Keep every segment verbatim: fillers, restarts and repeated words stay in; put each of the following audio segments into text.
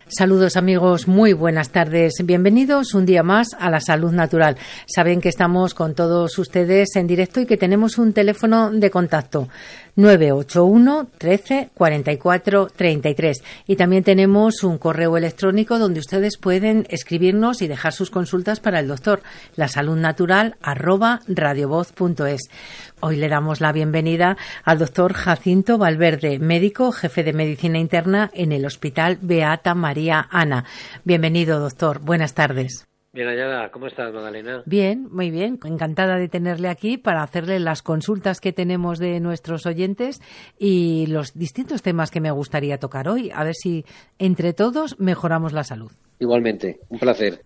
Saludos amigos, muy buenas tardes. Bienvenidos un día más a La Salud Natural. Saben que estamos con todos ustedes en directo y que tenemos un teléfono de contacto nueve ocho uno, trece, cuarenta y cuatro, treinta y tres. Y también tenemos un correo electrónico donde ustedes pueden escribirnos y dejar sus consultas para el doctor, lasaludnatural arroba radiovoz punto es. Hoy le damos la bienvenida al doctor Jacinto Valverde, médico, jefe de medicina interna en el Hospital Beata María Ana. Bienvenido, doctor. Buenas tardes. Bien hallada. ¿Cómo estás, Magdalena? Bien, muy bien. Encantada de tenerle aquí para hacerle las consultas que tenemos de nuestros oyentes y los distintos temas que me gustaría tocar hoy. A ver si entre todos mejoramos la salud. Igualmente. Un placer.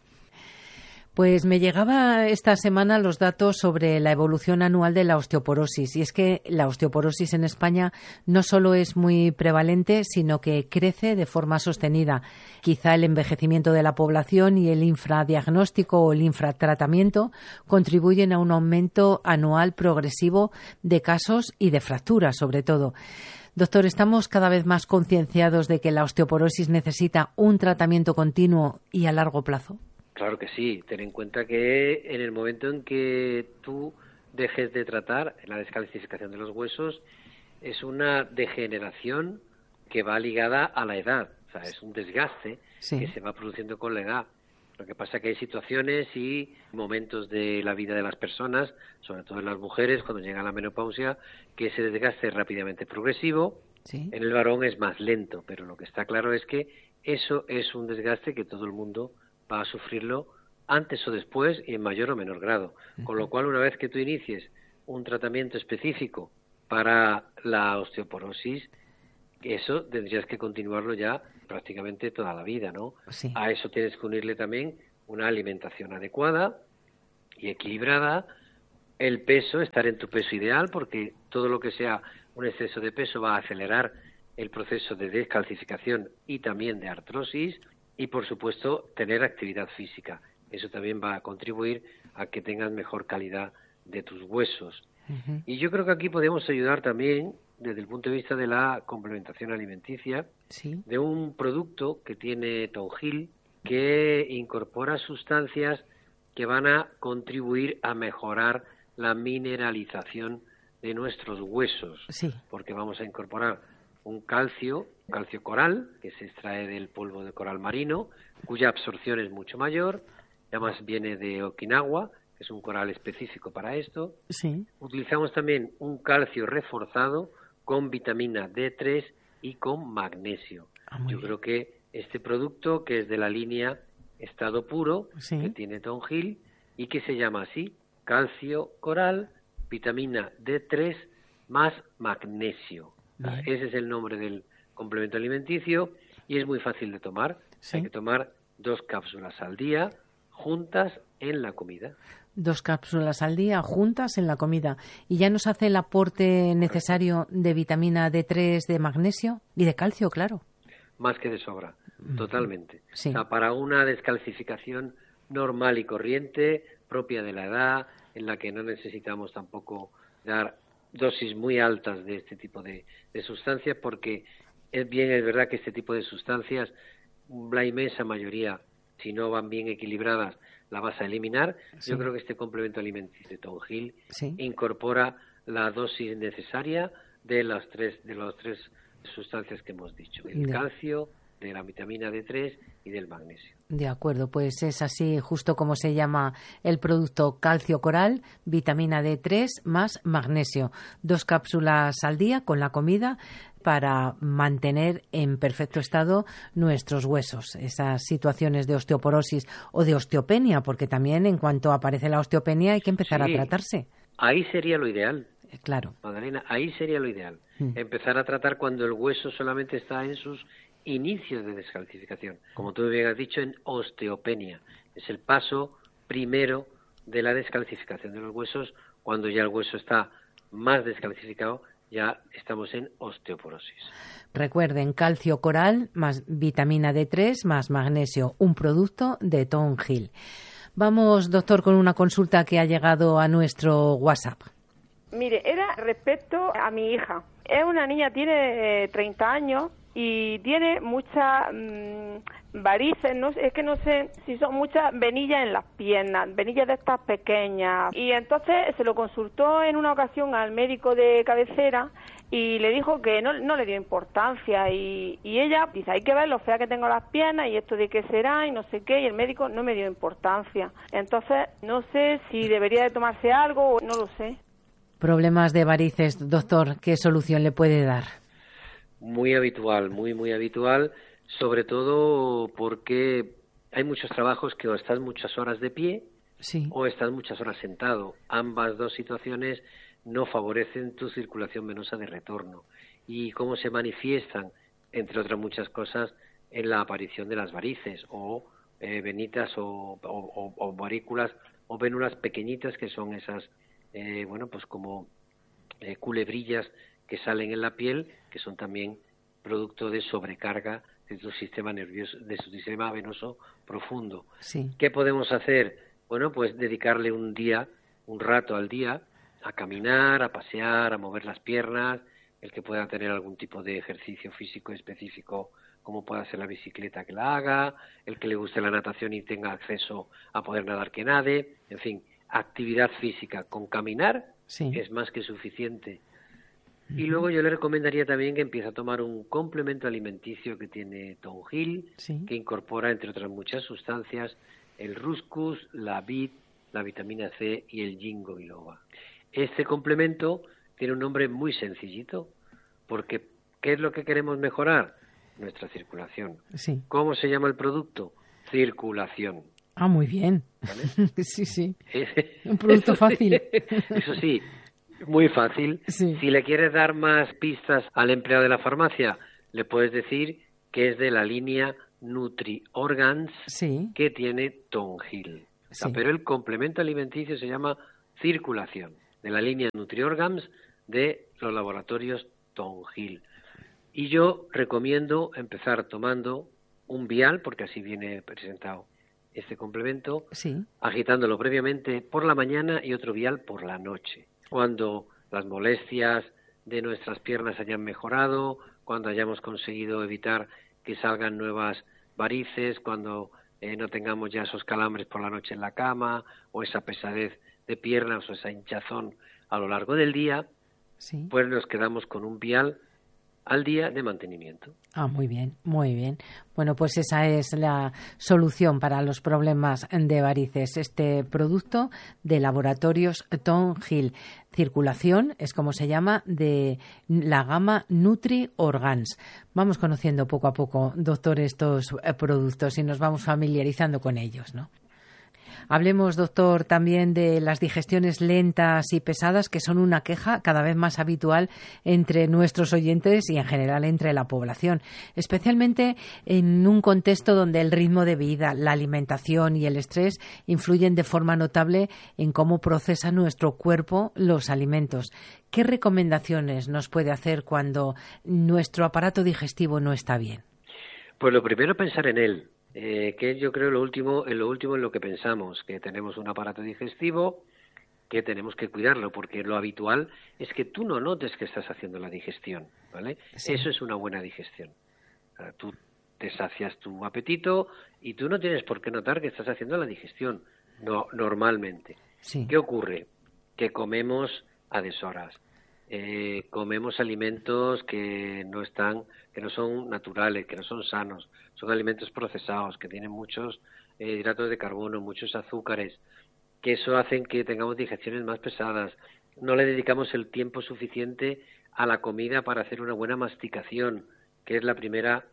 Pues me llegaba esta semana los datos sobre la evolución anual de la osteoporosis. Y es que la osteoporosis en España no solo es muy prevalente, sino que crece de forma sostenida. Quizá el envejecimiento de la población y el infradiagnóstico o el infratratamiento contribuyen a un aumento anual progresivo de casos y de fracturas, sobre todo. Doctor, ¿estamos cada vez más concienciados de que la osteoporosis necesita un tratamiento continuo y a largo plazo? Claro que sí. Ten en cuenta que en el momento en que tú dejes de tratar la descalcificación de los huesos, es una degeneración que va ligada a la edad. O sea, es un desgaste sí. que se va produciendo con la edad. Lo que pasa es que hay situaciones y momentos de la vida de las personas, sobre todo en las mujeres, cuando llega la menopausia, que ese desgaste es rápidamente progresivo. Sí. En el varón es más lento, pero lo que está claro es que eso es un desgaste que todo el mundo va a sufrirlo antes o después y en mayor o menor grado. Con lo cual, una vez que tú inicies un tratamiento específico para la osteoporosis, eso tendrías que continuarlo ya prácticamente toda la vida, ¿no? Sí. A eso tienes que unirle también una alimentación adecuada y equilibrada, el peso, estar en tu peso ideal, porque todo lo que sea un exceso de peso va a acelerar el proceso de descalcificación y también de artrosis. Y, por supuesto, tener actividad física. Eso también va a contribuir a que tengas mejor calidad de tus huesos. Uh-huh. Y yo creo que aquí podemos ayudar también, desde el punto de vista de la complementación alimenticia, ¿sí? de un producto que tiene Tongil, que incorpora sustancias que van a contribuir a mejorar la mineralización de nuestros huesos. Sí. Porque vamos a incorporar un calcio, calcio coral, que se extrae del polvo de coral marino, cuya absorción es mucho mayor, además viene de Okinawa, que es un coral específico para esto. Sí. Utilizamos también un calcio reforzado con vitamina D tres y con magnesio. Ah, Yo bien. creo que este producto, que es de la línea Estado Puro, sí. que tiene Tongil, y que se llama así, calcio coral, vitamina D tres más magnesio. Bien. Ese es el nombre del complemento alimenticio y es muy fácil de tomar. ¿Sí? Hay que tomar dos cápsulas al día juntas en la comida. Dos cápsulas al día juntas en la comida. ¿Y ya nos hace el aporte necesario de vitamina D tres, de magnesio y de calcio, claro? Más que de sobra, mm. totalmente. Sí. O sea, para una descalcificación normal y corriente, propia de la edad, en la que no necesitamos tampoco dar dosis muy altas de este tipo de, de sustancias, porque es bien, es verdad que este tipo de sustancias, la inmensa mayoría, si no van bien equilibradas, la vas a eliminar. Sí. Yo creo que este complemento alimenticio de Tongil sí. incorpora la dosis necesaria de las tres, de las tres sustancias que hemos dicho, del de... calcio, de la vitamina D tres y del magnesio. De acuerdo, pues es así justo como se llama el producto, calcio coral, vitamina D tres más magnesio. Dos cápsulas al día con la comida para mantener en perfecto estado nuestros huesos. Esas situaciones de osteoporosis o de osteopenia, porque también en cuanto aparece la osteopenia hay que empezar sí, a tratarse. Ahí sería lo ideal. Claro. Magdalena, ahí sería lo ideal. Mm. Empezar a tratar cuando el hueso solamente está en sus inicios de descalcificación, como tú bien has dicho, en osteopenia. Es el paso primero de la descalcificación de los huesos. Cuando ya el hueso está más descalcificado, ya estamos en osteoporosis. Recuerden, calcio coral más vitamina D tres más magnesio, un producto de Tongil. Vamos, doctor, con una consulta que ha llegado a nuestro WhatsApp. Mire, era respecto a mi hija. Es una niña, tiene treinta años y tiene mucha mmm, varices, no sé, es que no sé si son muchas venillas en las piernas, venillas de estas pequeñas. Y entonces se lo consultó en una ocasión al médico de cabecera y le dijo que no, no le dio importancia. Y, y ella dice, hay que ver lo fea que tengo las piernas y esto de qué será y no sé qué. Y el médico no me dio importancia. Entonces no sé si debería de tomarse algo o no lo sé. Problemas de varices, doctor, ¿qué solución le puede dar? Muy habitual, muy, muy habitual, sobre todo porque hay muchos trabajos que o estás muchas horas de pie sí. o estás muchas horas sentado. Ambas dos situaciones no favorecen tu circulación venosa de retorno. ¿Y cómo se manifiestan? Entre otras muchas cosas, en la aparición de las varices o eh, venitas o, o, o, o varículas o vénulas pequeñitas que son esas, eh, bueno, pues como eh, culebrillas que salen en la piel, que son también producto de sobrecarga de tu sistema nervioso, de su sistema venoso profundo. Sí. ¿Qué podemos hacer? Bueno, pues dedicarle un día, un rato al día, a caminar, a pasear, a mover las piernas, el que pueda tener algún tipo de ejercicio físico específico, como pueda ser la bicicleta, que la haga, el que le guste la natación y tenga acceso a poder nadar, que nade, en fin, actividad física con caminar sí. es más que suficiente. Y luego yo le recomendaría también que empiece a tomar un complemento alimenticio que tiene Tonjil, sí. que incorpora, entre otras muchas sustancias, el Ruscus, la B I T, la vitamina C y el Ginkgo biloba. Este complemento tiene un nombre muy sencillito, porque ¿qué es lo que queremos mejorar? Nuestra circulación. Sí. ¿Cómo se llama el producto? Circulación. Ah, muy bien. ¿Vale? sí, sí. Un producto fácil. Eso sí. Muy fácil. Sí. Si le quieres dar más pistas al empleado de la farmacia, le puedes decir que es de la línea NutriOrgans, sí. que tiene Tonjil. O sea, sí. pero el complemento alimenticio se llama circulación, de la línea NutriOrgans de los laboratorios Tonjil. Y yo recomiendo empezar tomando un vial, porque así viene presentado este complemento, sí. agitándolo previamente por la mañana y otro vial por la noche. Cuando las molestias de nuestras piernas hayan mejorado, cuando hayamos conseguido evitar que salgan nuevas varices, cuando eh, no tengamos ya esos calambres por la noche en la cama, o esa pesadez de piernas o esa hinchazón a lo largo del día, sí. pues nos quedamos con un vial al día de mantenimiento. Ah, muy bien, muy bien. Bueno, pues esa es la solución para los problemas de varices. Este producto de laboratorios Tonjil. Circulación es como se llama, de la gama NutriOrgans. Vamos conociendo poco a poco, doctor, estos productos y nos vamos familiarizando con ellos, ¿no? Hablemos, doctor, también de las digestiones lentas y pesadas, que son una queja cada vez más habitual entre nuestros oyentes y en general entre la población, especialmente en un contexto donde el ritmo de vida, la alimentación y el estrés influyen de forma notable en cómo procesa nuestro cuerpo los alimentos. ¿Qué recomendaciones nos puede hacer cuando nuestro aparato digestivo no está bien? Pues lo primero, pensar en él. Eh, que yo creo lo último, en lo último en lo que pensamos, que tenemos un aparato digestivo, que tenemos que cuidarlo, porque lo habitual es que tú no notes que estás haciendo la digestión, ¿vale? Sí. Eso es una buena digestión. O sea, tú te sacias tu apetito y tú no tienes por qué notar que estás haciendo la digestión, no, normalmente. Sí. ¿Qué ocurre? Que comemos a deshoras. Eh, comemos alimentos que no están, que no son naturales, que no son sanos, son alimentos procesados, que tienen muchos eh, hidratos de carbono, muchos azúcares, que eso hacen que tengamos digestiones más pesadas. No le dedicamos el tiempo suficiente a la comida para hacer una buena masticación, que es la primera,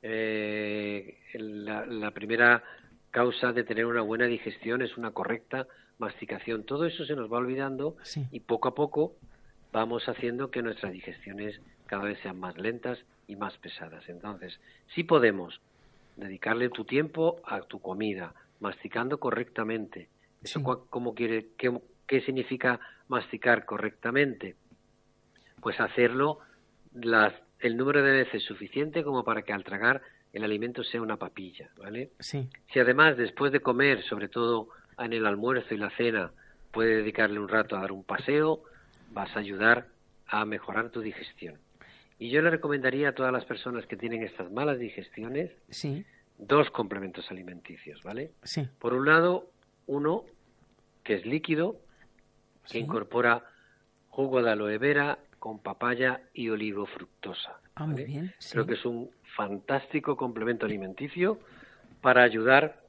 eh, la, la primera causa de tener una buena digestión, es una correcta masticación. Todo eso se nos va olvidando sí. y poco a poco vamos haciendo que nuestras digestiones cada vez sean más lentas y más pesadas. Entonces, si podemos dedicarle tu tiempo a tu comida, masticando correctamente. ¿Eso sí. cómo quiere, qué, qué significa masticar correctamente? Pues hacerlo las, el número de veces suficiente como para que al tragar el alimento sea una papilla, ¿vale? Sí. Si además después de comer, sobre todo en el almuerzo y la cena, puede dedicarle un rato a dar un paseo, vas a ayudar a mejorar tu digestión. Y yo le recomendaría a todas las personas que tienen estas malas digestiones, sí. dos complementos alimenticios, ¿vale? Sí. Por un lado, uno que es líquido, que Sí. incorpora jugo de aloe vera con papaya y olivofructosa. Ah, ¿vale? muy bien. Sí. Creo que es un fantástico complemento alimenticio para ayudar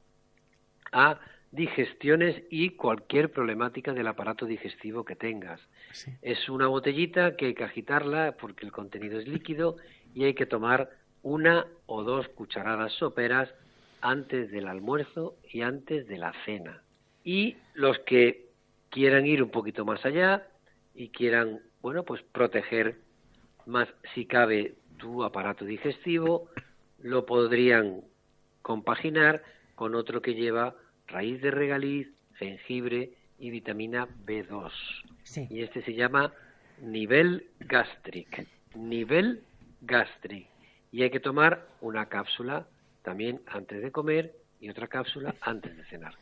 a digestiones y cualquier problemática del aparato digestivo que tengas. Sí. Es una botellita que hay que agitarla porque el contenido es líquido y hay que tomar una o dos cucharadas soperas antes del almuerzo y antes de la cena. Y los que quieran ir un poquito más allá y quieran, bueno, pues proteger más, si cabe, tu aparato digestivo, lo podrían compaginar con otro que lleva raíz de regaliz, jengibre y vitamina B dos. Sí. Y este se llama Nivel Gastric. Nivel Gastric. Y hay que tomar una cápsula también antes de comer y otra cápsula antes de cenar.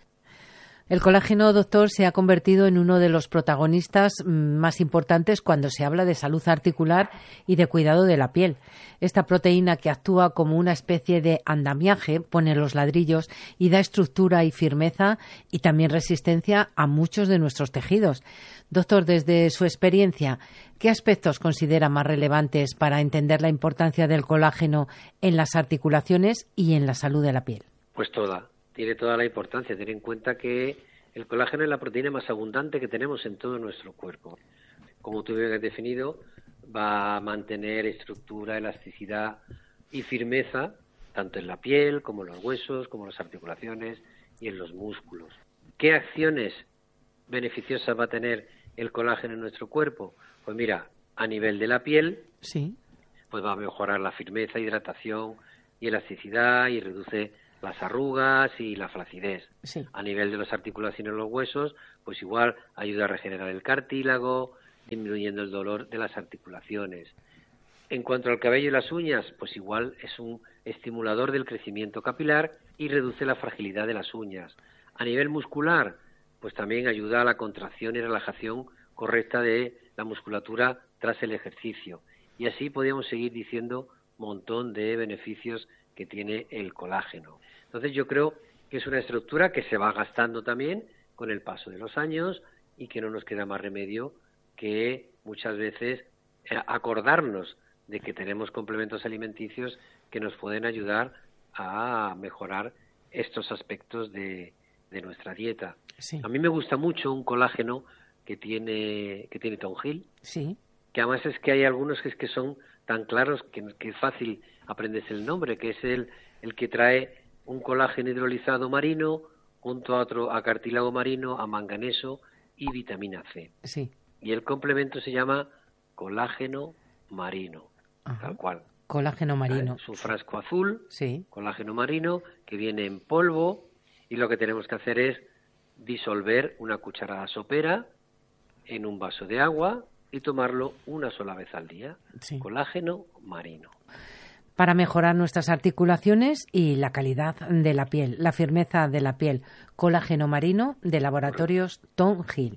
El colágeno, doctor, se ha convertido en uno de los protagonistas más importantes cuando se habla de salud articular y de cuidado de la piel. Esta proteína, que actúa como una especie de andamiaje, pone los ladrillos y da estructura y firmeza y también resistencia a muchos de nuestros tejidos. Doctor, desde su experiencia, ¿qué aspectos considera más relevantes para entender la importancia del colágeno en las articulaciones y en la salud de la piel? Pues toda. Tiene toda la importancia. Tener en cuenta que el colágeno es la proteína más abundante que tenemos en todo nuestro cuerpo. Como tú bien has definido, va a mantener estructura, elasticidad y firmeza tanto en la piel como en los huesos, como en las articulaciones y en los músculos. ¿Qué acciones beneficiosas va a tener el colágeno en nuestro cuerpo? Pues mira, a nivel de la piel, sí, pues va a mejorar la firmeza, hidratación y elasticidad y reduce las arrugas y la flacidez. Sí. A nivel de las articulaciones y los huesos, pues igual ayuda a regenerar el cartílago, disminuyendo el dolor de las articulaciones. En cuanto al cabello y las uñas, pues igual es un estimulador del crecimiento capilar y reduce la fragilidad de las uñas. A nivel muscular, pues también ayuda a la contracción y relajación correcta de la musculatura tras el ejercicio. Y así podríamos seguir diciendo un montón de beneficios que tiene el colágeno. Entonces yo creo que es una estructura que se va gastando también con el paso de los años y que no nos queda más remedio que muchas veces acordarnos de que tenemos complementos alimenticios que nos pueden ayudar a mejorar estos aspectos de, de nuestra dieta. Sí. A mí me gusta mucho un colágeno que tiene que tiene Tonjil, sí, que además es que hay algunos que es que son tan claros que, que es fácil aprenderse el nombre, que es el, el que trae un colágeno hidrolizado marino junto a otro, a cartílago marino, a manganeso y vitamina C. Sí. Y el complemento se llama colágeno marino, Ajá. tal cual. Colágeno marino. Es un frasco azul, sí, colágeno marino, que viene en polvo, y lo que tenemos que hacer es disolver una cucharada sopera en un vaso de agua y tomarlo una sola vez al día. Sí. Colágeno marino. Para mejorar nuestras articulaciones y la calidad de la piel, la firmeza de la piel. Colágeno marino de Laboratorios Tonjil.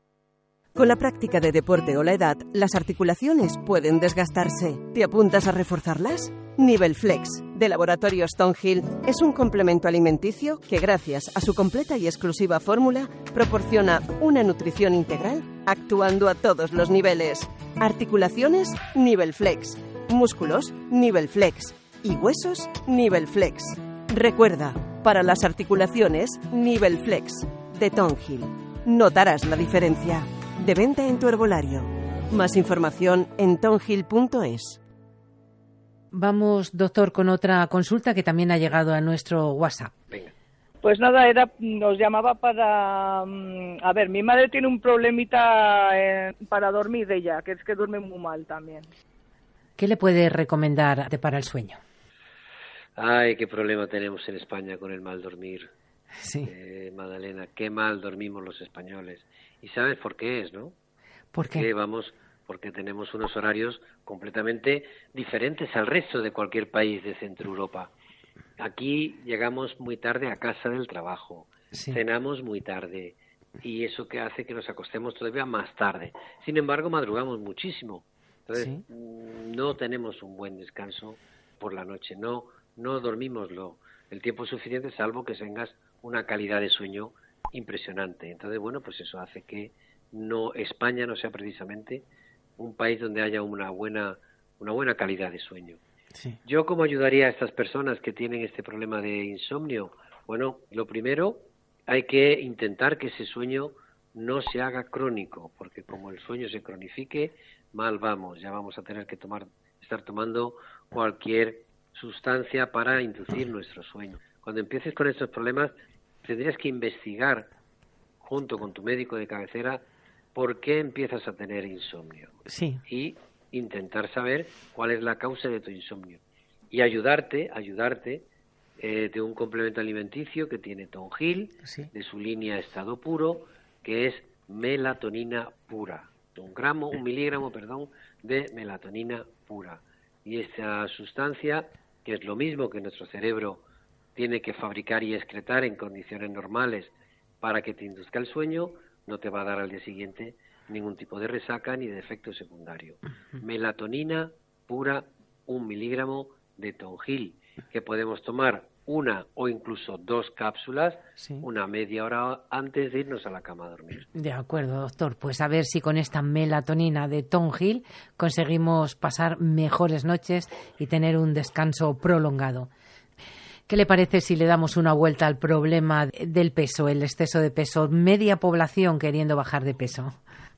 Con la práctica de deporte o la edad, las articulaciones pueden desgastarse. ¿Te apuntas a reforzarlas? Nivel Flex, de Laboratorios Tonjil, es un complemento alimenticio que, gracias a su completa y exclusiva fórmula, proporciona una nutrición integral actuando a todos los niveles. Articulaciones, Nivel Flex. Músculos, Nivel Flex. Y huesos, Nivel Flex. Recuerda, para las articulaciones, Nivel Flex, de Tonjil. Notarás la diferencia. De venta en tu herbolario. Más información en tonjil punto es. Vamos, doctor, con otra consulta que también ha llegado a nuestro WhatsApp. Venga. Pues nada, era, nos llamaba para... A ver, mi madre tiene un problemita eh, para dormir ella, que es que duerme muy mal también. ¿Qué le puede recomendar para el sueño? Ay, qué problema tenemos en España con el mal dormir. Sí. Eh, Magdalena, qué mal dormimos los españoles. ¿Y sabes por qué es, no? ¿Por qué? Porque, vamos, porque tenemos unos horarios completamente diferentes al resto de cualquier país de Centro Europa. Aquí llegamos muy tarde a casa del trabajo, sí. cenamos muy tarde y eso que hace que nos acostemos todavía más tarde. Sin embargo, madrugamos muchísimo. Entonces, sí. no tenemos un buen descanso por la noche, no no dormimos lo, el tiempo suficiente, salvo que tengas una calidad de sueño impresionante. Entonces, bueno, pues eso hace que no España no sea precisamente un país donde haya una buena una buena calidad de sueño. Sí. Yo, ¿cómo ayudaría a estas personas que tienen este problema de insomnio? Bueno, lo primero, hay que intentar que ese sueño no se haga crónico, porque como el sueño se cronifique, mal vamos, ya vamos a tener que tomar estar tomando cualquier sustancia para inducir nuestro sueño. Cuando empieces con estos problemas, tendrías que investigar junto con tu médico de cabecera por qué empiezas a tener insomnio. Sí. Y intentar saber cuál es la causa de tu insomnio. Y ayudarte, ayudarte eh, de un complemento alimenticio que tiene Tonjil, Sí. de su línea Estado Puro, que es melatonina pura. Un gramo, un miligramo, perdón, de melatonina pura. Y esta sustancia, que es lo mismo que nuestro cerebro tiene que fabricar y excretar en condiciones normales para que te induzca el sueño, no te va a dar al día siguiente ningún tipo de resaca ni de efecto secundario. Uh-huh. Melatonina pura, un miligramo de Tonjil, que podemos tomar una o incluso dos cápsulas, sí. una media hora antes de irnos a la cama a dormir. De acuerdo, doctor. Pues a ver si con esta melatonina de Tonjil conseguimos pasar mejores noches y tener un descanso prolongado. ¿Qué le parece si le damos una vuelta al problema del peso, el exceso de peso? Media población queriendo bajar de peso.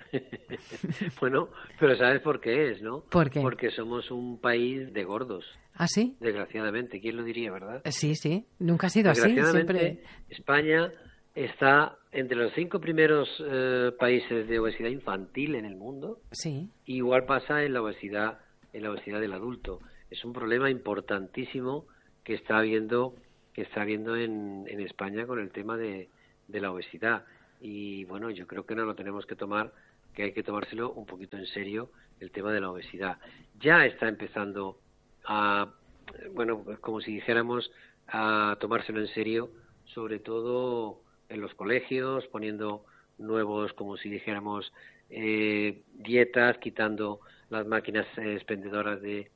Bueno, pero ¿sabes por qué es, no? ¿Por qué? Porque somos un país de gordos. ¿Ah, sí? Desgraciadamente, ¿quién lo diría, verdad? Sí, sí, nunca ha sido así. Desgraciadamente, siempre... España está entre los cinco primeros eh, países de obesidad infantil en el mundo. Sí. Igual pasa en la obesidad, en la obesidad del adulto. Es un problema importantísimo que está habiendo, que está habiendo en, en España con el tema de, de la obesidad. Y bueno, yo creo que no lo tenemos que tomar, que hay que tomárselo un poquito en serio, el tema de la obesidad. Ya está empezando a, bueno, como si dijéramos, a tomárselo en serio, sobre todo en los colegios, poniendo nuevos, como si dijéramos, eh, dietas, quitando las máquinas eh, expendedoras de,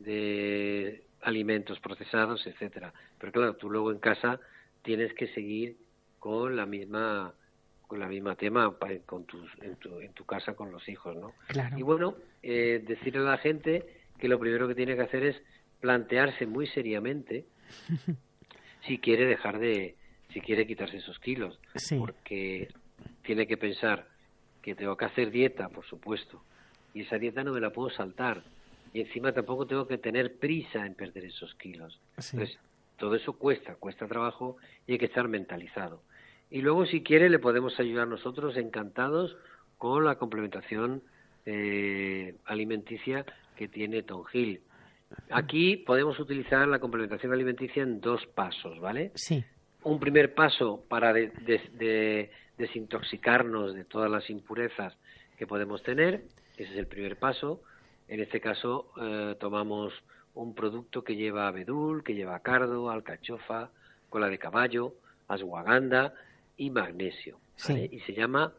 de alimentos procesados, etcétera. Pero claro, tú luego en casa tienes que seguir con la misma con la misma tema con tus, en, tu, en tu casa con los hijos, ¿no? Claro. Y bueno, eh, decirle a la gente que lo primero que tiene que hacer es plantearse muy seriamente si quiere dejar de, si quiere quitarse esos kilos, sí. porque tiene que pensar que tengo que hacer dieta, por supuesto, y esa dieta no me la puedo saltar, y encima tampoco tengo que tener prisa en perder esos kilos. Sí. Entonces, todo eso cuesta, cuesta trabajo y hay que estar mentalizado. Y luego, si quiere, le podemos ayudar nosotros encantados con la complementación eh, alimenticia que tiene Tonjil. Aquí podemos utilizar la complementación alimenticia en dos pasos, ¿vale? Sí. Un primer paso para de, de, de desintoxicarnos de todas las impurezas que podemos tener, ese es el primer paso. En este caso, eh, tomamos un producto que lleva abedul, que lleva cardo, alcachofa, cola de caballo, ashwagandha y magnesio, ¿vale? Sí. Y se llama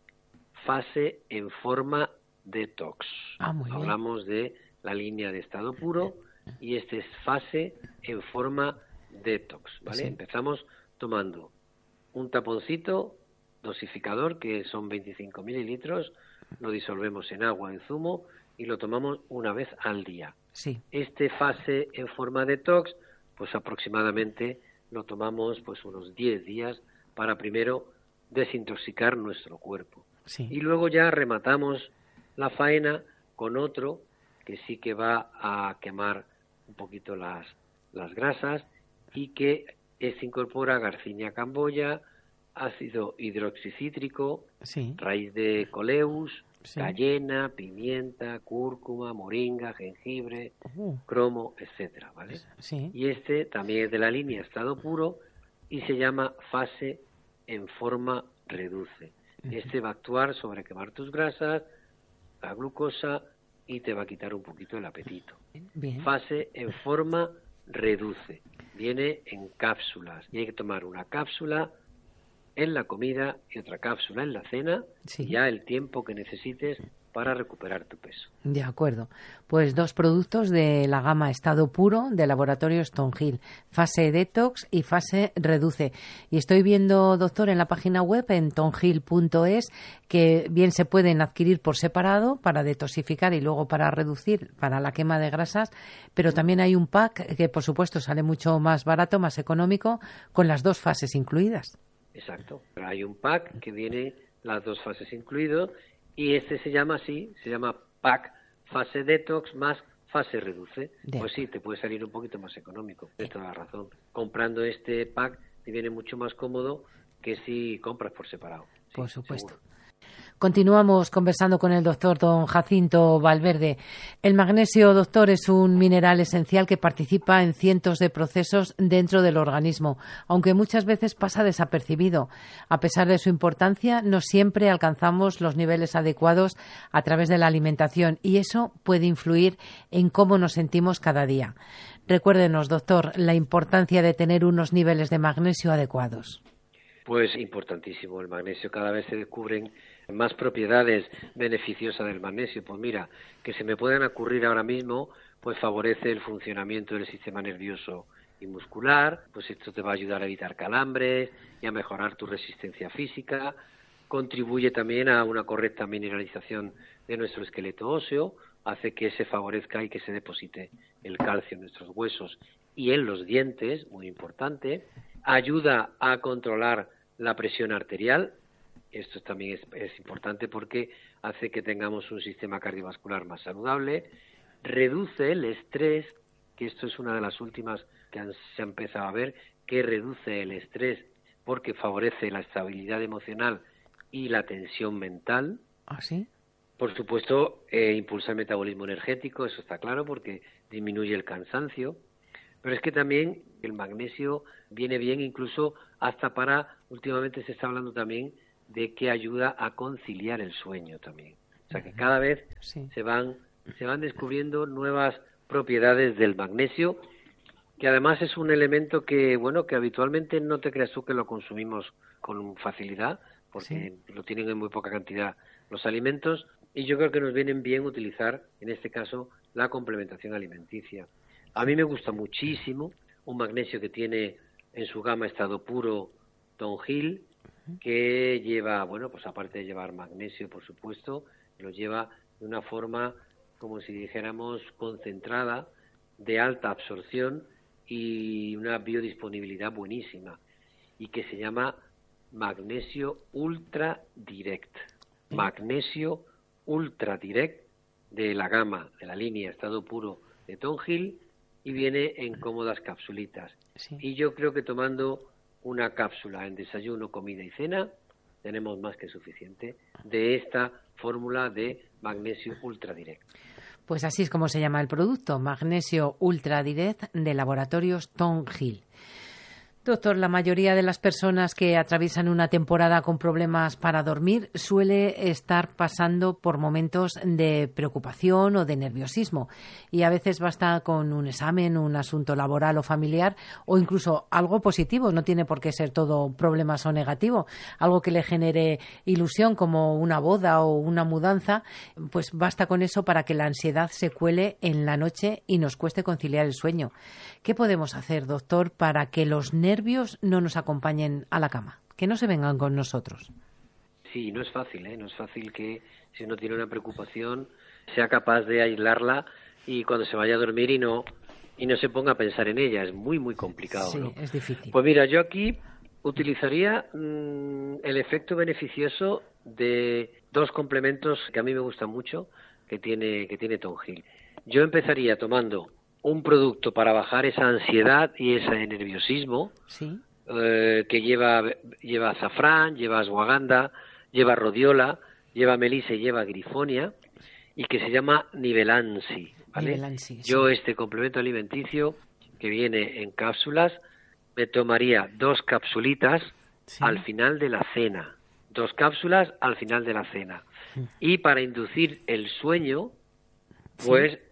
fase en forma detox. Ah, muy bien. Hablamos de la línea de estado puro y este es fase en forma detox, ¿vale? Sí. Empezamos tomando un taponcito dosificador que son veinticinco mililitros, lo disolvemos en agua en zumo y lo tomamos una vez al día. Sí. Este fase en forma detox, pues aproximadamente lo tomamos pues unos diez días para primero desintoxicar nuestro cuerpo. Sí. Y luego ya rematamos la faena con otro que sí que va a quemar un poquito las, las grasas y que este incorpora garcinia camboya, ácido hidroxicítrico, sí. raíz de coleus, sí. cayena, pimienta, cúrcuma, moringa, jengibre, uh. cromo, etcétera, ¿vale? Sí. Y este también es de la línea estado puro y se llama fase en forma reduce. Uh-huh. Este va a actuar sobre quemar tus grasas, la glucosa y te va a quitar un poquito el apetito. Bien. Fase en forma reduce. Viene en cápsulas y hay que tomar una cápsula en la comida y otra cápsula en la cena. Sí. Ya el tiempo que necesites para recuperar tu peso. De acuerdo. Pues dos productos de la gama Estado Puro de Laboratorio Stonehill, Fase Detox y Fase Reduce. Y estoy viendo, doctor, en la página web, en tonhill punto es, que bien se pueden adquirir por separado para detoxificar y luego para reducir, para la quema de grasas, pero también hay un pack que, por supuesto, sale mucho más barato, más económico, con las dos fases incluidas. Exacto. Hay un pack que viene las dos fases incluidos y este se llama así, se llama pack Fase Detox más Fase Reduce. De pues sí, te puede salir un poquito más económico, tienes toda la razón. Comprando este pack te viene mucho más cómodo que si compras por separado. Sí, por supuesto. Seguro. Continuamos conversando con el doctor don Jacinto Valverde. El magnesio, doctor, es un mineral esencial que participa en cientos de procesos dentro del organismo, aunque muchas veces pasa desapercibido. A pesar de su importancia, no siempre alcanzamos los niveles adecuados a través de la alimentación y eso puede influir en cómo nos sentimos cada día. Recuérdenos, doctor, la importancia de tener unos niveles de magnesio adecuados. Pues importantísimo. El magnesio, cada vez se descubren más propiedades beneficiosas del magnesio. Pues mira, que se me puedan ocurrir ahora mismo, pues favorece el funcionamiento del sistema nervioso y muscular, pues esto te va a ayudar a evitar calambres y a mejorar tu resistencia física, contribuye también a una correcta mineralización de nuestro esqueleto óseo, hace que se favorezca y que se deposite el calcio en nuestros huesos y en los dientes, muy importante, ayuda a controlar la presión arterial. Esto también es, es importante porque hace que tengamos un sistema cardiovascular más saludable, reduce el estrés, que esto es una de las últimas que han, se ha empezado a ver, que reduce el estrés porque favorece la estabilidad emocional y la tensión mental. ¿Ah, sí? Por supuesto, eh, impulsa el metabolismo energético, eso está claro, porque disminuye el cansancio. Pero es que también el magnesio viene bien incluso hasta para, últimamente se está hablando también de que ayuda a conciliar el sueño también. O sea que cada vez sí. se van se van descubriendo nuevas propiedades del magnesio, que además es un elemento que, bueno, que habitualmente no te creas tú que lo consumimos con facilidad, porque sí. lo tienen en muy poca cantidad los alimentos, y yo creo que nos vienen bien utilizar, en este caso, la complementación alimenticia. A mí me gusta muchísimo un magnesio que tiene en su gama Estado Puro Stonehill, que lleva, bueno, pues aparte de llevar magnesio, por supuesto, lo lleva de una forma, como si dijéramos, concentrada, de alta absorción y una biodisponibilidad buenísima, y que se llama Magnesio Ultra Direct. Magnesio Ultra Direct de la gama, de la línea Estado Puro de Stonehill, y viene en cómodas capsulitas. Sí. Y yo creo que tomando una cápsula en desayuno, comida y cena, tenemos más que suficiente de esta fórmula de Magnesio Ultra Direct. Pues así es como se llama el producto, Magnesio Ultra Direct de Laboratorio Stonehill. Doctor, la mayoría de las personas que atraviesan una temporada con problemas para dormir suele estar pasando por momentos de preocupación o de nerviosismo, y a veces basta con un examen, un asunto laboral o familiar, o incluso algo positivo, no tiene por qué ser todo problemas o negativo, algo que le genere ilusión como una boda o una mudanza, pues basta con eso para que la ansiedad se cuele en la noche y nos cueste conciliar el sueño. ¿Qué podemos hacer, doctor, para que los nervios nervios no nos acompañen a la cama, que no se vengan con nosotros? Sí, no es fácil, ¿eh? No es fácil que si uno tiene una preocupación sea capaz de aislarla y cuando se vaya a dormir y no y no se ponga a pensar en ella. Es muy, muy complicado, sí, ¿no? Es difícil. Pues mira, yo aquí utilizaría mmm, el efecto beneficioso de dos complementos que a mí me gustan mucho, que tiene, que tiene Stonehill. Yo empezaría tomando un producto para bajar esa ansiedad y ese nerviosismo, ¿sí? eh, que lleva lleva azafrán, lleva ashwagandha, lleva rodiola, lleva melisa y lleva grifonia, y que se llama Nivelansi, ¿vale? Nivelansi, sí. Yo este complemento alimenticio que viene en cápsulas me tomaría dos capsulitas, ¿sí?, al final de la cena, dos cápsulas al final de la cena, sí. Y para inducir el sueño, pues sí,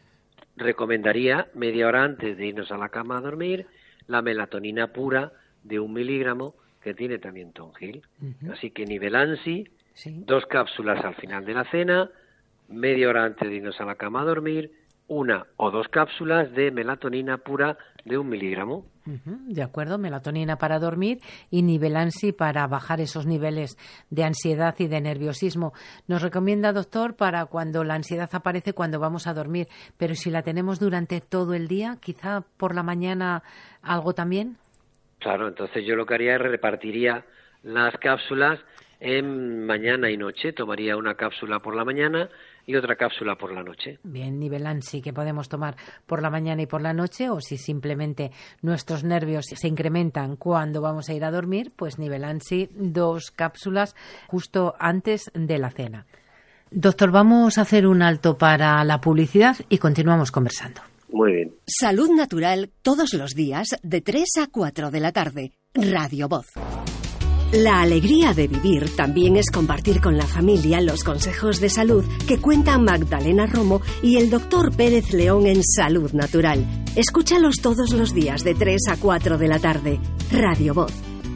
recomendaría media hora antes de irnos a la cama a dormir la melatonina pura de un miligramo que tiene también Stonehill. Uh-huh. Así que Nivelansi, sí, dos cápsulas al final de la cena, media hora antes de irnos a la cama a dormir, una o dos cápsulas de melatonina pura de un miligramo. Uh-huh, de acuerdo, melatonina para dormir y Nivelansi para bajar esos niveles de ansiedad y de nerviosismo. Nos recomienda, doctor, para cuando la ansiedad aparece cuando vamos a dormir, pero si la tenemos durante todo el día, quizá por la mañana algo también. Claro, entonces yo lo que haría es repartiría las cápsulas en mañana y noche. Tomaría una cápsula por la mañana y otra cápsula por la noche. Bien, Nivelansi que podemos tomar por la mañana y por la noche, o si simplemente nuestros nervios se incrementan cuando vamos a ir a dormir, pues Nivelansi, dos cápsulas justo antes de la cena. Doctor, vamos a hacer un alto para la publicidad y continuamos conversando. Muy bien. Salud Natural todos los días de tres a cuatro de la tarde. Radio Voz. La alegría de vivir también es compartir con la familia los consejos de salud que cuentan Magdalena Romo y el doctor Pérez León en Salud Natural. Escúchalos todos los días de tres a cuatro de la tarde. Radio Voz.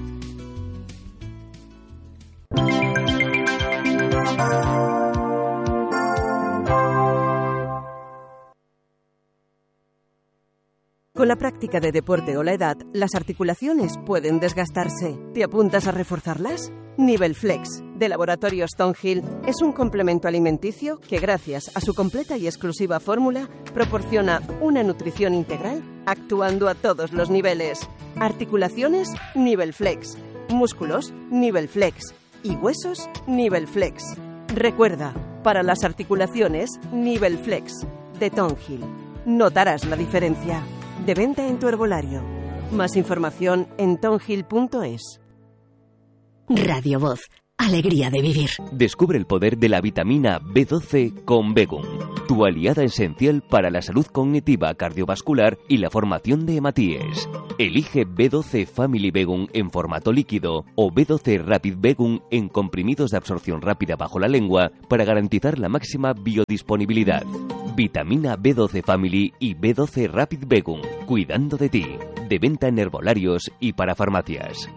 Con la práctica de deporte o la edad, las articulaciones pueden desgastarse. ¿Te apuntas a reforzarlas? Nivel Flex, de Laboratorio Stonehill, es un complemento alimenticio que, gracias a su completa y exclusiva fórmula, proporciona una nutrición integral actuando a todos los niveles. Articulaciones, Nivel Flex. Músculos, Nivel Flex. Y huesos, Nivel Flex. Recuerda, para las articulaciones, Nivel Flex, de Stonehill. Notarás la diferencia. De venta en tu herbolario. Más información en tonhill punto es. Radio Voz. Alegría de vivir. Descubre el poder de la vitamina B doce con Begum, tu aliada esencial para la salud cognitiva, cardiovascular y la formación de hematíes. Elige B doce Family Begum en formato líquido o B doce Rapid Begum en comprimidos de absorción rápida bajo la lengua para garantizar la máxima biodisponibilidad. Vitamina B doce Family y B doce Rapid Begum, cuidando de ti. De venta en herbolarios y para farmacias.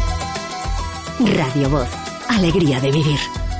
Radio Voz. Alegría de vivir.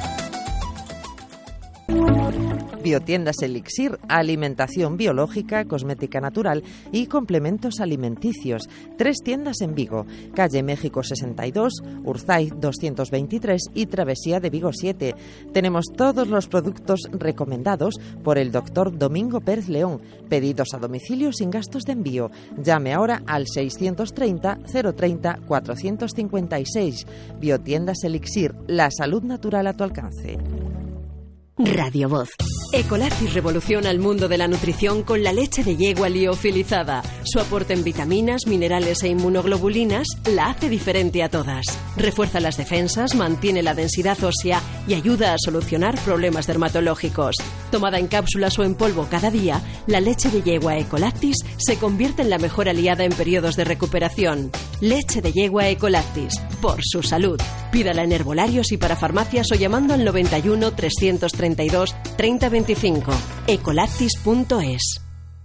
Biotiendas Elixir, alimentación biológica, cosmética natural y complementos alimenticios. Tres tiendas en Vigo, calle México sesenta y dos, Urzaiz doscientos veintitrés y Travesía de Vigo siete. Tenemos todos los productos recomendados por el doctor Domingo Pérez León. Pedidos a domicilio sin gastos de envío. Llame ahora al seiscientos treinta, cero treinta, cuatrocientos cincuenta y seis. Biotiendas Elixir, la salud natural a tu alcance. Radio Voz. Ecolactis revoluciona el mundo de la nutrición con la leche de yegua liofilizada. Su aporte en vitaminas, minerales e inmunoglobulinas la hace diferente a todas. Refuerza las defensas, mantiene la densidad ósea y ayuda a solucionar problemas dermatológicos. Tomada en cápsulas o en polvo cada día, la leche de yegua Ecolactis se convierte en la mejor aliada en periodos de recuperación. Leche de yegua Ecolactis, por su salud. Pídala en herbolarios y para farmacias o llamando al noventa y uno, trescientos treinta y dos, treinta veinticinco. ecolactis punto es.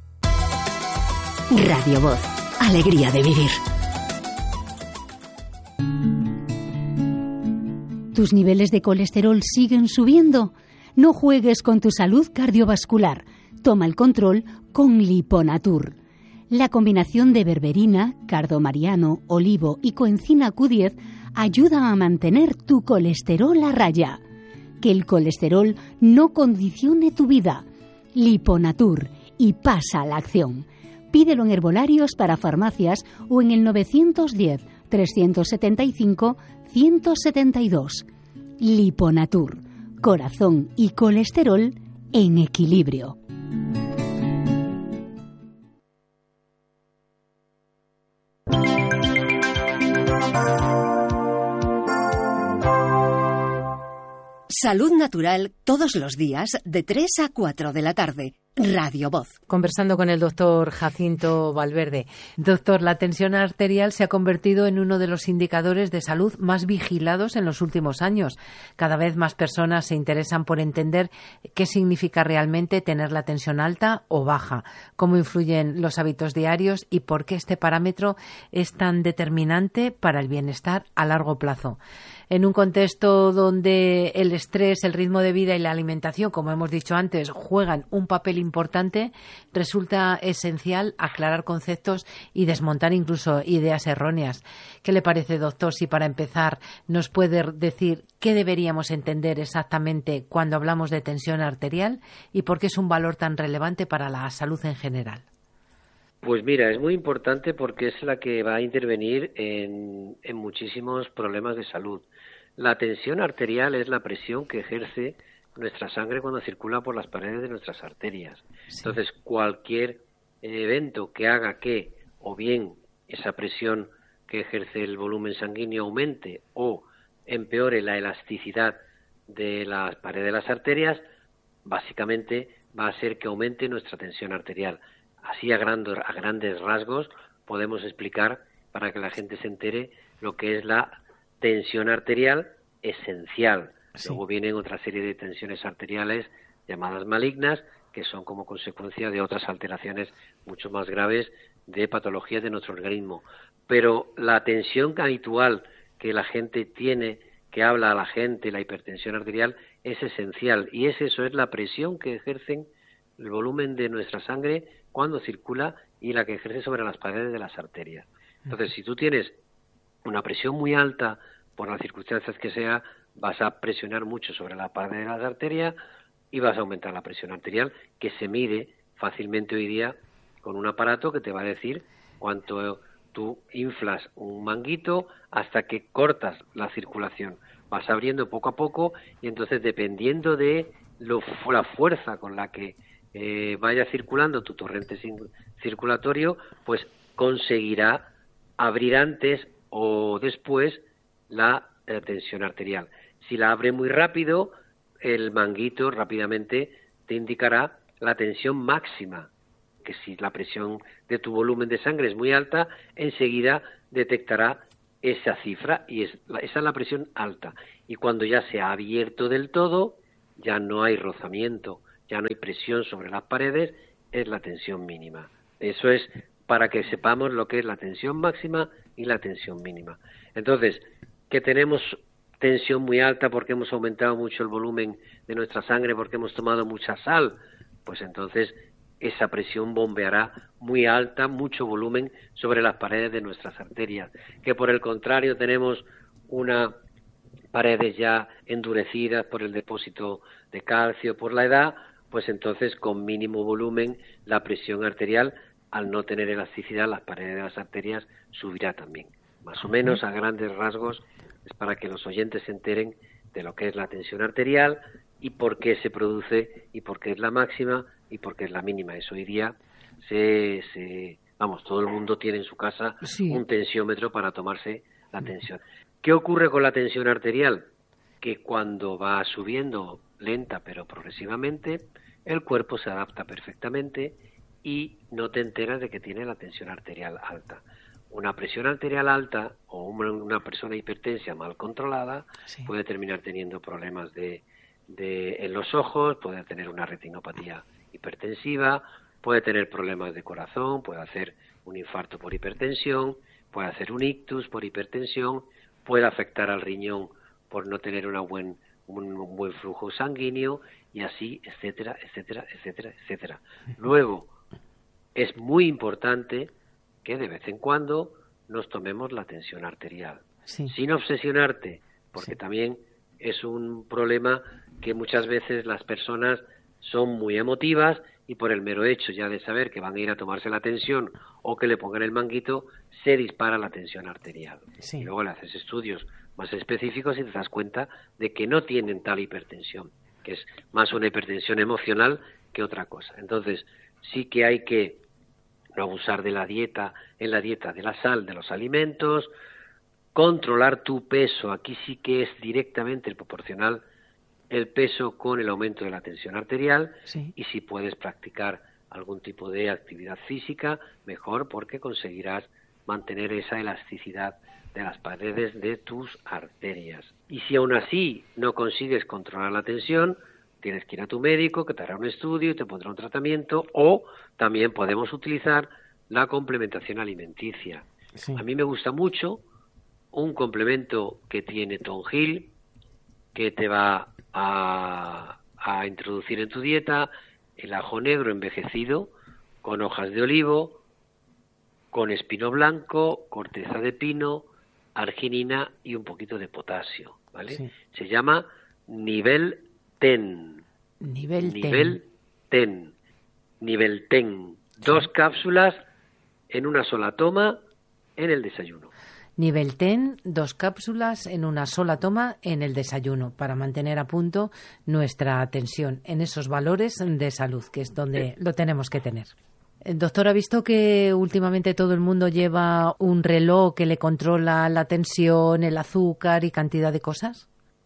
Radio Voz. Alegría de vivir. ¿Tus niveles de colesterol siguen subiendo? No juegues con tu salud cardiovascular. Toma el control con Liponatur. La combinación de berberina, cardomariano, olivo y coenzima Q diez ayuda a mantener tu colesterol a raya. Que el colesterol no condicione tu vida. Liponatur, y pasa a la acción. Pídelo en herbolarios para farmacias o en el novecientos diez, trescientos setenta y cinco, ciento setenta y dos. Liponatur, corazón y colesterol en equilibrio. Salud Natural todos los días de tres a cuatro de la tarde. Radio Voz. Conversando con el doctor Jacinto Valverde. Doctor, la tensión arterial se ha convertido en uno de los indicadores de salud más vigilados en los últimos años. Cada vez más personas se interesan por entender qué significa realmente tener la tensión alta o baja, cómo influyen los hábitos diarios y por qué este parámetro es tan determinante para el bienestar a largo plazo. en un contexto donde el estrés, el ritmo de vida y la alimentación, como hemos dicho antes, juegan un papel importante, resulta esencial aclarar conceptos y desmontar incluso ideas erróneas. ¿Qué le parece, doctor, si para empezar nos puede decir qué deberíamos entender exactamente cuando hablamos de tensión arterial y por qué es un valor tan relevante para la salud en general? Pues mira, es muy importante porque es la que va a intervenir en, en muchísimos problemas de salud. La tensión arterial es la presión que ejerce nuestra sangre cuando circula por las paredes de nuestras arterias. Sí. Entonces, cualquier evento que haga que o bien esa presión que ejerce el volumen sanguíneo aumente o empeore la elasticidad de las paredes de las arterias, básicamente va a hacer que aumente nuestra tensión arterial. Así a grandes, a grandes rasgos podemos explicar, para que la gente se entere, lo que es la tensión arterial esencial. Sí. Luego vienen otra serie de tensiones arteriales llamadas malignas, que son como consecuencia de otras alteraciones mucho más graves de patologías de nuestro organismo. Pero la tensión habitual que la gente tiene, que habla a la gente, la hipertensión arterial, es esencial. Y es eso, es la presión que ejercen el volumen de nuestra sangre cuando circula y la que ejerce sobre las paredes de las arterias. Entonces, si tú tienes una presión muy alta, por las circunstancias que sea, vas a presionar mucho sobre la pared de las arterias y vas a aumentar la presión arterial, que se mide fácilmente hoy día con un aparato que te va a decir cuánto tú inflas un manguito hasta que cortas la circulación. Vas abriendo poco a poco y entonces, dependiendo de lo, la fuerza con la que eh, vaya circulando tu torrente circulatorio, pues conseguirá abrir antes o después la eh, tensión arterial. Si la abre muy rápido, el manguito rápidamente te indicará la tensión máxima, que si la presión de tu volumen de sangre es muy alta, enseguida detectará esa cifra y es, esa es la presión alta. Y cuando ya se ha abierto del todo, ya no hay rozamiento, ya no hay presión sobre las paredes, es la tensión mínima. Eso es para que sepamos lo que es la tensión máxima y la tensión mínima. Entonces, que tenemos tensión muy alta porque hemos aumentado mucho el volumen de nuestra sangre, porque hemos tomado mucha sal, pues entonces esa presión bombeará muy alta, mucho volumen sobre las paredes de nuestras arterias. Que por el contrario tenemos unas paredes ya endurecidas por el depósito de calcio, por la edad, pues entonces con mínimo volumen la presión arterial, al no tener elasticidad, las paredes de las arterias subirá también. Más o menos a grandes rasgos es para que los oyentes se enteren de lo que es la tensión arterial y por qué se produce y por qué es la máxima y por qué es la mínima. Eso hoy día se, se vamos, todo el mundo tiene en su casa sí. un tensiómetro para tomarse la tensión. ¿Qué ocurre con la tensión arterial? Que cuando va subiendo lenta pero progresivamente, el cuerpo se adapta perfectamente y no te enteras de que tiene la tensión arterial alta. Una presión arterial alta o una persona hipertensa mal controlada sí. puede terminar teniendo problemas de, de en los ojos, puede tener una retinopatía hipertensiva, puede tener problemas de corazón, puede hacer un infarto por hipertensión, puede hacer un ictus por hipertensión, puede afectar al riñón por no tener una buen, un, un buen flujo sanguíneo y así, etcétera, etcétera, etcétera, etcétera. Luego, es muy importante que de vez en cuando nos tomemos la tensión arterial, sí. sin obsesionarte, porque sí. también es un problema que muchas veces las personas son muy emotivas y por el mero hecho ya de saber que van a ir a tomarse la tensión o que le pongan el manguito, se dispara la tensión arterial. Sí. Y luego le haces estudios más específicos y te das cuenta de que no tienen tal hipertensión, que es más una hipertensión emocional que otra cosa. Entonces, sí que hay que no abusar de la dieta, en la dieta de la sal, de los alimentos, controlar tu peso, aquí sí que es directamente proporcional el peso con el aumento de la tensión arterial sí. y si puedes practicar algún tipo de actividad física, mejor porque conseguirás mantener esa elasticidad de las paredes de tus arterias. Y si aún así no consigues controlar la tensión, tienes que ir a tu médico, que te hará un estudio y te pondrá un tratamiento, o también podemos utilizar la complementación alimenticia. Sí. A mí me gusta mucho un complemento que tiene Tonghil, que te va a, a introducir en tu dieta el ajo negro envejecido con hojas de olivo, con espino blanco, corteza de pino, arginina y un poquito de potasio, ¿vale? Sí. Se llama Nivel Ten. Nivel, Nivel Ten. Nivel Ten. Dos sí. cápsulas en una sola toma en el desayuno. Nivel Ten, dos cápsulas en una sola toma en el desayuno para mantener a punto nuestra atención en esos valores de salud, que es donde sí. lo tenemos que tener. Doctor, ¿ha visto que últimamente todo el mundo lleva un reloj que le controla la tensión, el azúcar y cantidad de cosas?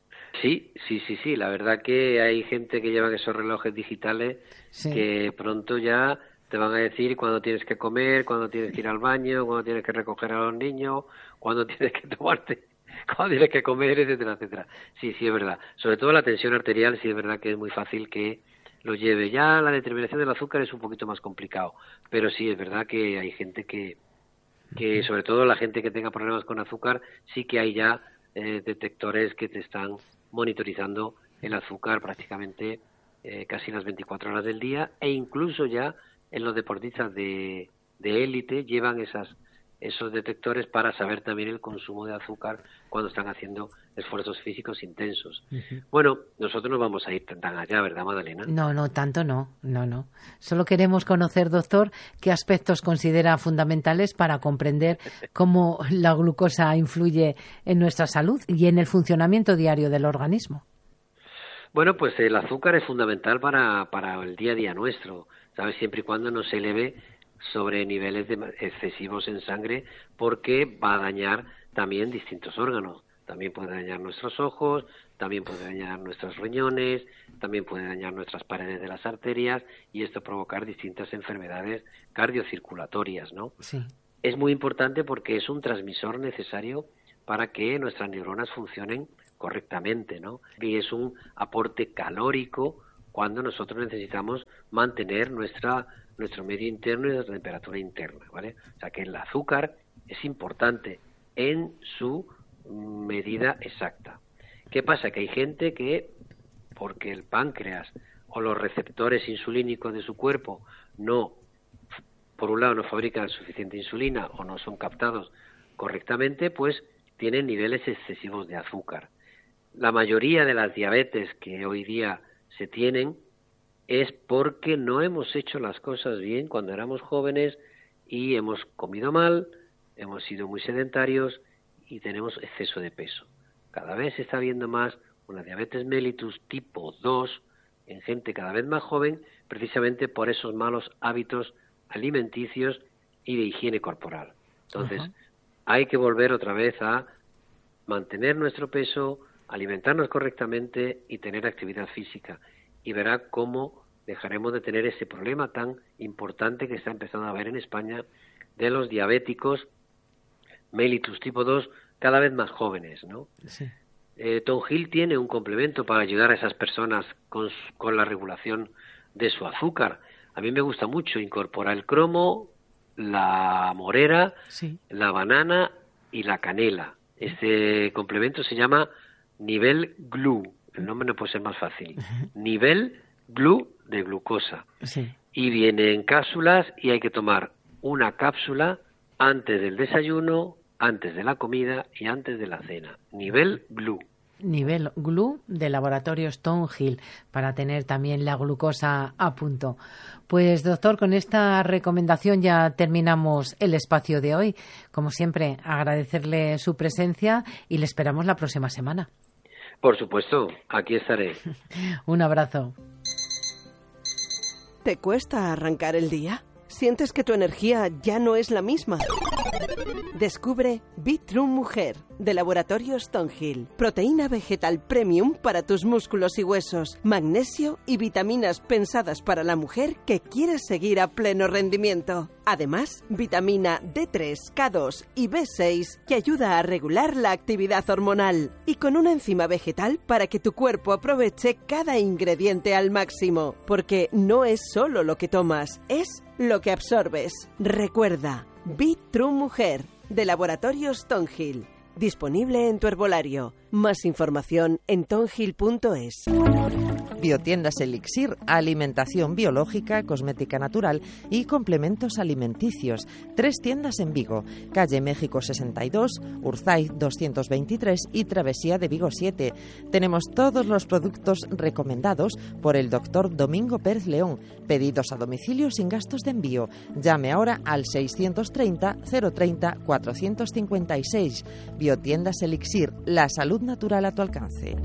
Sí, sí, sí, sí. La verdad que hay gente que lleva esos relojes digitales sí. que pronto ya te van a decir cuándo tienes que comer, cuándo tienes que ir al baño, cuándo tienes que recoger a los niños, cuándo tienes que tomarte, cuándo tienes que comer, etcétera, etcétera. Sí, sí, es verdad. Sobre todo la tensión arterial, sí es verdad que es muy fácil que lo lleve. Ya la determinación del azúcar es un poquito más complicado, pero sí es verdad que hay gente que, que sobre todo la gente que tenga problemas con azúcar, sí que hay ya eh, detectores que te están monitorizando el azúcar prácticamente eh, casi las veinticuatro horas del día, e incluso ya en los deportistas de, de élite llevan esas esos detectores para saber también el consumo de azúcar cuando están haciendo esfuerzos físicos intensos. Uh-huh. Bueno, nosotros no vamos a ir tan allá, ¿verdad, Madalena? No, no, tanto no, no, no. Solo queremos conocer, doctor, qué aspectos considera fundamentales para comprender cómo la glucosa influye en nuestra salud y en el funcionamiento diario del organismo. Bueno, pues el azúcar es fundamental para, para el día a día nuestro, ¿sabes? Siempre y cuando no se eleve sobre niveles de excesivos en sangre, porque va a dañar también distintos órganos. También puede dañar nuestros ojos, también puede dañar nuestros riñones, también puede dañar nuestras paredes de las arterias y esto provocar distintas enfermedades cardiocirculatorias, ¿no? Sí. Es muy importante porque es un transmisor necesario para que nuestras neuronas funcionen correctamente, ¿no? Y es un aporte calórico cuando nosotros necesitamos mantener nuestra nuestro medio interno y nuestra temperatura interna, ¿vale? O sea que el azúcar es importante en su medida exacta. ¿Qué pasa? Que hay gente que, porque el páncreas o los receptores insulínicos de su cuerpo no, por un lado no fabrican suficiente insulina o no son captados correctamente, pues tienen niveles excesivos de azúcar. La mayoría de las diabetes que hoy día se tienen es porque no hemos hecho las cosas bien cuando éramos jóvenes y hemos comido mal, hemos sido muy sedentarios y tenemos exceso de peso. Cada vez se está viendo más una diabetes mellitus tipo dos en gente cada vez más joven, precisamente por esos malos hábitos alimenticios y de higiene corporal. Entonces, uh-huh. hay que volver otra vez a mantener nuestro peso, alimentarnos correctamente y tener actividad física. Y verá cómo dejaremos de tener ese problema tan importante que está empezando a haber en España de los diabéticos mellitus tipo dos cada vez más jóvenes, ¿no? Sí. Eh, Tonghil tiene un complemento para ayudar a esas personas con, con la regulación de su azúcar. A mí me gusta mucho incorporar el cromo, la morera, sí. la banana y la canela. Este complemento se llama Nivel Glue. El nombre no puede ser más fácil. Nivel Glue de glucosa. Sí. Y viene en cápsulas y hay que tomar una cápsula antes del desayuno, antes de la comida y antes de la cena. Nivel Glue. Nivel Glue de Laboratorios Tonghil para tener también la glucosa a punto. Pues doctor, con esta recomendación ya terminamos el espacio de hoy. Como siempre, agradecerle su presencia y le esperamos la próxima semana. Por supuesto, aquí estaré. Un abrazo. ¿Te cuesta arrancar el día? ¿Sientes que tu energía ya no es la misma? Descubre Bitrue Mujer, de Laboratorios Tonghil. Proteína vegetal premium para tus músculos y huesos. Magnesio y vitaminas pensadas para la mujer que quiere seguir a pleno rendimiento. Además, vitamina D tres, K dos y B seis que ayuda a regular la actividad hormonal. Y con una enzima vegetal para que tu cuerpo aproveche cada ingrediente al máximo. Porque no es solo lo que tomas, es lo que absorbes. Recuerda, Bitrue Mujer, de Laboratorios Tonghil. Disponible en tu herbolario. Más información en tonghil punto es. Biotiendas Elixir, alimentación biológica, cosmética natural y complementos alimenticios. Tres tiendas en Vigo, calle México sesenta y dos, Urzaiz doscientos veintitrés y Travesía de Vigo siete. Tenemos todos los productos recomendados por el doctor Domingo Pérez León. Pedidos a domicilio sin gastos de envío. Llame ahora al seiscientos treinta, cero treinta, cuatrocientos cincuenta y seis. Biotiendas Elixir, la salud natural a tu alcance.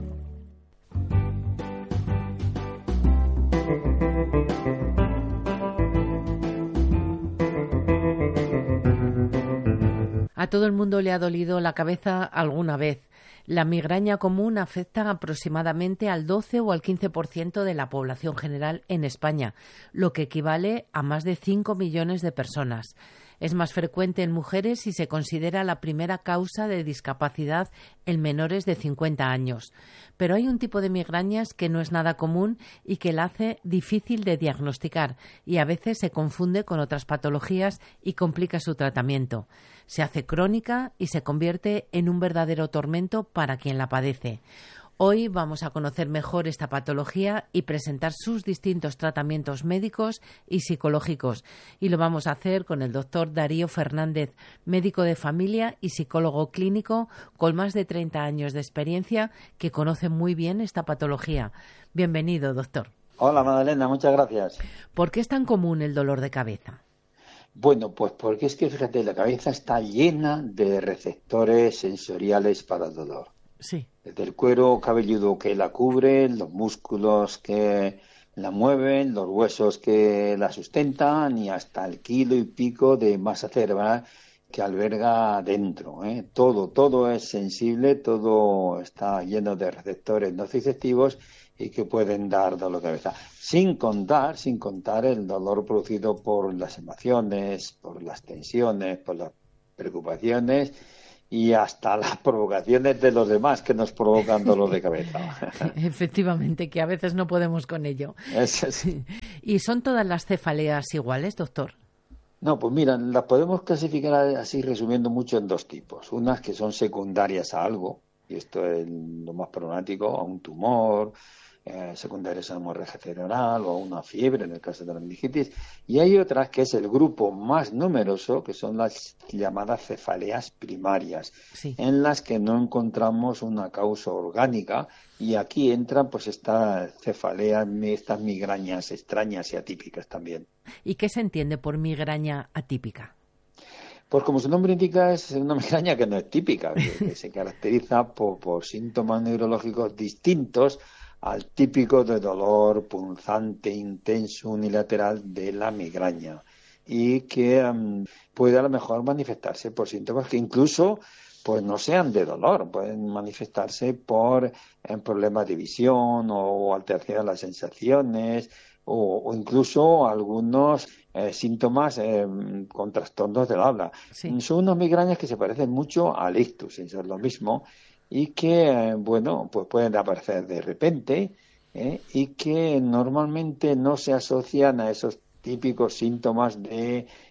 A todo el mundo le ha dolido la cabeza alguna vez. La migraña común afecta aproximadamente al doce o al quince por ciento de la población general en España, lo que equivale a más de cinco millones de personas. Es más frecuente en mujeres y se considera la primera causa de discapacidad en menores de cincuenta años. Pero hay un tipo de migrañas que no es nada común y que la hace difícil de diagnosticar y a veces se confunde con otras patologías y complica su tratamiento. Se hace crónica y se convierte en un verdadero tormento para quien la padece. Hoy vamos a conocer mejor esta patología y presentar sus distintos tratamientos médicos y psicológicos. Y lo vamos a hacer con el doctor Darío Fernández, médico de familia y psicólogo clínico con más de treinta años de experiencia, que conoce muy bien esta patología. Bienvenido, doctor. Hola, Madalena, muchas gracias. ¿Por qué es tan común el dolor de cabeza? Bueno, pues porque es que, fíjate, la cabeza está llena de receptores sensoriales para el dolor. Sí. Desde el cuero cabelludo que la cubre, los músculos que la mueven, los huesos que la sustentan y hasta el kilo y pico de masa cerebral que alberga dentro, ¿eh? Todo, todo es sensible, todo está lleno de receptores nociceptivos y que pueden dar dolor de cabeza. Sin contar, sin contar el dolor producido por las emociones, por las tensiones, por las preocupaciones y hasta las provocaciones de los demás que nos provocan dolor de cabeza. Efectivamente, que a veces no podemos con ello. Eso sí. ¿Y son todas las cefaleas iguales, doctor? No, pues mira, las podemos clasificar así, resumiendo mucho, en dos tipos. Unas que son secundarias a algo, y esto es lo más problemático, a un tumor, eh, secundarias a una hemorragia cerebral o a una fiebre, en el caso de la meningitis. Y hay otras que es el grupo más numeroso, que son las llamadas cefaleas primarias, sí, en las que no encontramos una causa orgánica, y aquí entran pues estas cefaleas, estas migrañas extrañas y atípicas también. ¿Y qué se entiende por migraña atípica? Pues como su nombre indica, es una migraña que no es típica, que, que se caracteriza por, por síntomas neurológicos distintos al típico de dolor punzante, intenso, unilateral de la migraña, y que um, puede a lo mejor manifestarse por síntomas que incluso pues no sean de dolor, pueden manifestarse por eh, problemas de visión o alteración de las sensaciones o, o incluso algunos eh, síntomas eh, con trastornos del habla. Sí. Son unas migrañas que se parecen mucho al ictus, sin ser lo mismo, y que, eh, bueno, pues pueden aparecer de repente eh, y que normalmente no se asocian a esos típicos síntomas de